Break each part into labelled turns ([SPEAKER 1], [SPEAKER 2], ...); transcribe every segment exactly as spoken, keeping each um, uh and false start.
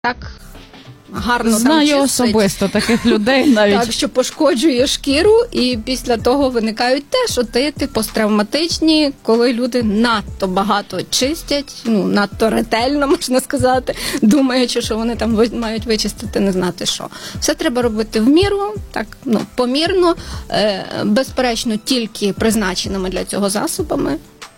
[SPEAKER 1] так гарно
[SPEAKER 2] Знаю
[SPEAKER 1] там чистить.
[SPEAKER 2] Особисто таких людей навіть.
[SPEAKER 1] Так, що пошкоджує шкіру, і після того виникають теж отити посттравматичні, коли люди надто багато чистять, ну, надто ретельно, можна сказати, думаючи, що вони там мають вичистити не знати що. Все треба робити в міру, так, ну, помірно, е, безперечно, тільки призначеними для цього засобами.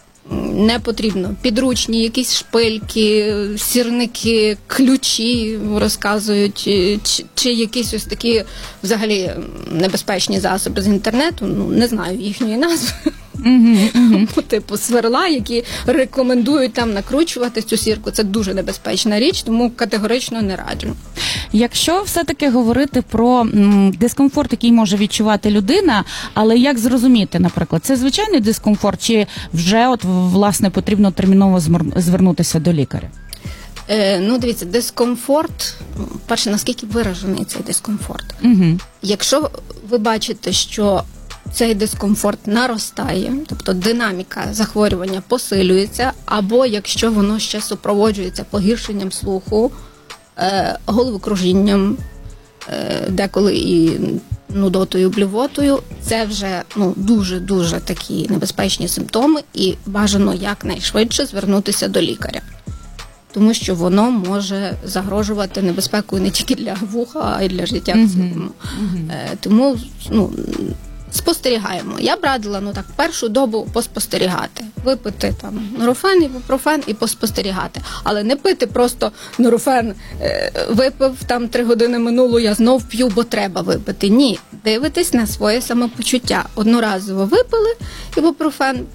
[SPEAKER 1] Не потрібно підручні, якісь шпильки, сірники, ключі розказують, чи, чи якісь ось такі взагалі небезпечні засоби з інтернету, ну не знаю їхньої назви,
[SPEAKER 2] uh-huh, uh-huh.
[SPEAKER 1] типу сверла, які рекомендують там накручувати цю сірку. Це дуже небезпечна річ, тому категорично не раджу.
[SPEAKER 2] Якщо все-таки говорити про м, дискомфорт, який може відчувати людина, але як зрозуміти, наприклад, це звичайний дискомфорт, чи вже от, власне, потрібно терміново звернутися до лікаря?
[SPEAKER 1] Е, ну, дивіться, дискомфорт, перше, наскільки виражений цей дискомфорт.
[SPEAKER 2] Угу.
[SPEAKER 1] Якщо ви бачите, що цей дискомфорт наростає, тобто динаміка захворювання посилюється, або якщо воно ще супроводжується погіршенням слуху, е, головокружінням, е, деколи і нудотою, блювотою, це вже ну, дуже-дуже такі небезпечні симптоми, і бажано якнайшвидше звернутися до лікаря. Тому що воно може загрожувати небезпекою не тільки для вуха, а й для життя в цілому.
[SPEAKER 2] Mm-hmm.
[SPEAKER 1] Е, тому ну, спостерігаємо. Я б радила ну, так, першу добу поспостерігати. Випити там нурофен, ібупрофен і поспостерігати. Але не пити просто нурофен, е, випив, там три години минуло, я знов п'ю, бо треба випити. Ні, дивитись на своє самопочуття. Одноразово випили ібупрофен,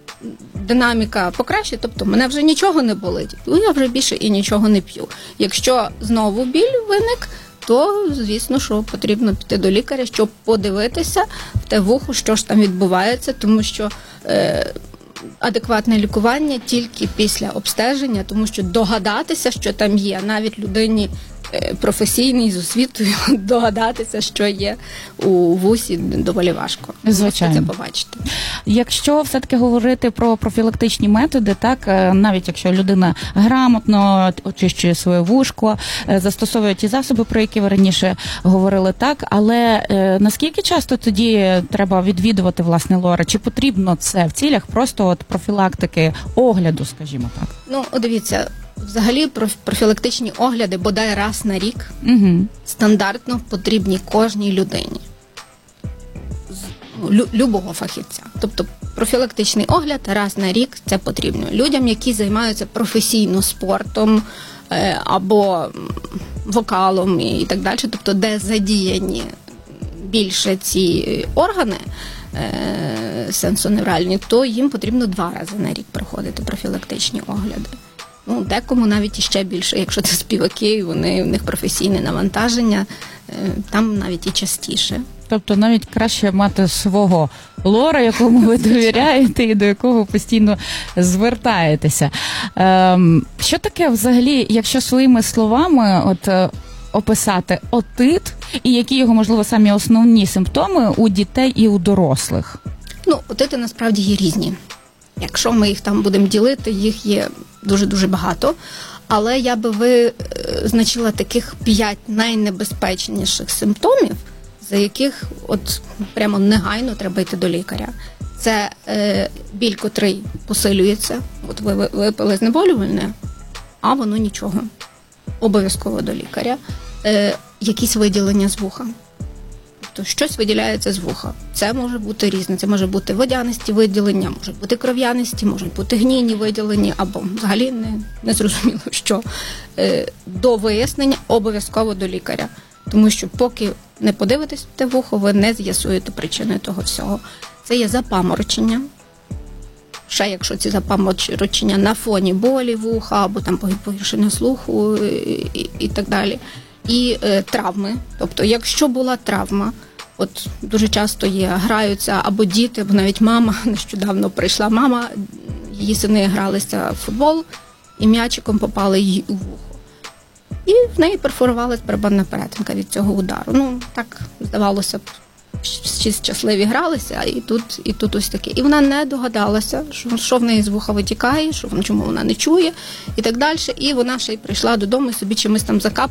[SPEAKER 1] динаміка покращить, тобто мене вже нічого не болить, ну я вже більше і нічого не п'ю. Якщо знову біль виник, то, звісно, що потрібно піти до лікаря, щоб подивитися в те вухо, що ж там відбувається, тому що е, адекватне лікування тільки після обстеження, тому що догадатися, що там є, навіть людині професійний, з освітою, догадатися, що є у вусі, доволі важко.
[SPEAKER 2] Звичайно.
[SPEAKER 1] Це побачити.
[SPEAKER 2] Якщо все-таки говорити про профілактичні методи, так, навіть якщо людина грамотно очищує своє вушко, застосовує ті засоби, про які ви раніше говорили, так, але е, наскільки часто тоді треба відвідувати, власне, лора? Чи потрібно це в цілях просто от профілактики, огляду, скажімо так?
[SPEAKER 1] Ну, дивіться, взагалі профілактичні огляди бодай раз на рік
[SPEAKER 2] угу.
[SPEAKER 1] стандартно потрібні кожній людині. Лю- любого фахівця. Тобто профілактичний огляд раз на рік це потрібно. Людям, які займаються професійно спортом е, або вокалом і так далі, тобто де задіяні більше ці органи е, сенсоневральні, то їм потрібно два рази на рік проходити профілактичні огляди. Ну, декому навіть іще більше, якщо це співаки, вони, в них професійне навантаження, там навіть і частіше.
[SPEAKER 2] Тобто навіть краще мати свого лора, якому ви довіряєте і до якого постійно звертаєтеся. Ем, що таке взагалі, якщо своїми словами от, описати отит, і які його, можливо, самі основні симптоми у дітей і у дорослих?
[SPEAKER 1] Ну, отити насправді є різні. Якщо ми їх там будемо ділити, їх є дуже-дуже багато. Але я би визначила таких п'ять найнебезпечніших симптомів, за яких от прямо негайно треба йти до лікаря. Це е, біль, котрий посилюється. От ви випили знеболювальне, а воно нічого. Обов'язково до лікаря. Е, якісь виділення з вуха. Тобто щось виділяється з вуха. Це може бути різне. Це може бути водянисті виділення, можуть бути кров'янисті, можуть бути гнійні виділення, або взагалі не, не зрозуміло, що. Е, до вияснення обов'язково до лікаря. Тому що поки не подивитесь в те вухо, ви не з'ясуєте причини того всього. Це є запаморочення. Ще якщо ці запаморочення на фоні болі вуха, або там погіршення слуху і, і, і так далі. І е, травми. Тобто, якщо була травма, от дуже часто є, граються або діти, або навіть мама, нещодавно прийшла мама, її сини гралися в футбол, і м'ячиком попали їй у вухо. І в неї перфорувалась барабанна перетинка від цього удару. Ну, так, здавалося б, всі щасливі гралися, і тут, і тут ось таке. І вона не догадалася, що, що в неї з вуха витікає, що, чому вона не чує, і так далі. І вона ще й прийшла додому і собі чимось там закапала.